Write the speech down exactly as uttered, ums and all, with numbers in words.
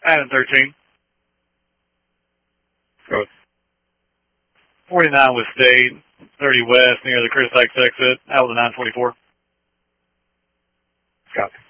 Madden thirteen. Go. forty-nine with State, thirty west near the Chris Sykes exit, out of the nine twenty-four. Copy.